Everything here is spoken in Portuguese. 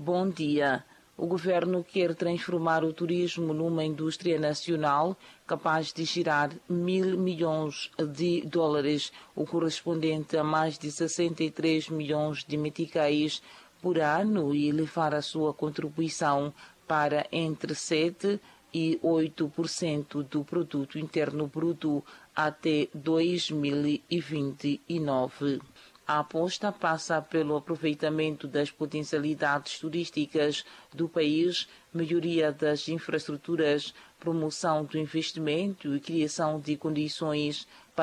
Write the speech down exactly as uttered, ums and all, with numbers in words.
Bom dia. O governo quer transformar o turismo numa indústria nacional capaz de girar mil milhões de dólares, o correspondente a mais de sessenta e três milhões de meticais por ano, e levar a sua contribuição para entre sete e oito por cento do produto interno bruto até dois mil e vinte e nove. A aposta passa pelo aproveitamento das potencialidades turísticas do país, melhoria das infraestruturas, promoção do investimento e criação de condições